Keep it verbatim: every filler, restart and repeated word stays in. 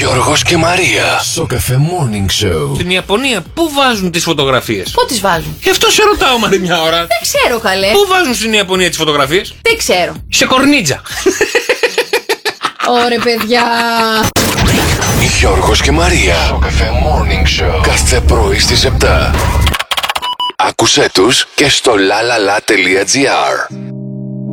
Γιώργος και Μαρία. Σοκαφέ Morning Show. Στην Ιαπωνία πού βάζουν τις φωτογραφίες? Πού τις βάζουν? Γι' αυτό σε ρωτάω, Μαρία, μια ώρα. Δεν ξέρω, καλέ. Πού βάζουν στην Ιαπωνία τις φωτογραφίες? Δεν ξέρω. Σε κορνίτσα. Ωρε, παιδιά. Γιώργος και Μαρία. Σοκαφέ Morning Show. Κάθε πρωί στις επτά. Άκουσέ τους και στο lalala.gr.